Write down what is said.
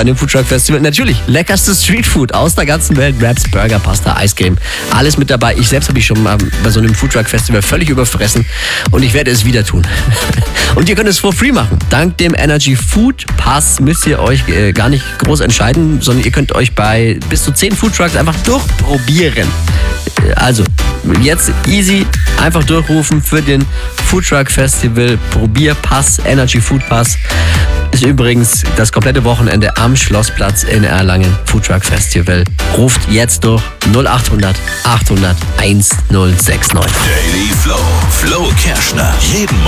bei dem Foodtruck Festival. Natürlich, leckerstes Streetfood aus der ganzen Welt. Wraps, Burger, Pasta, Eiscreme, alles mit dabei. Ich selbst habe mich schon mal bei so einem Foodtruck Festival völlig überfressen und ich werde es wieder tun. Und ihr könnt es for free machen. Dank dem Energy Food Pass müsst ihr euch gar nicht groß entscheiden, sondern ihr könnt euch bei bis zu 10 Foodtrucks einfach durchprobieren. Also, jetzt easy, einfach durchrufen für den Foodtruck Festival Probierpass, Energy Food Pass. Ist übrigens das komplette Wochenende am Schlossplatz in Erlangen. Foodtruck Festival. Ruft jetzt durch 0800 800 1069. Daily Flow. Flo Kerschner. Jeden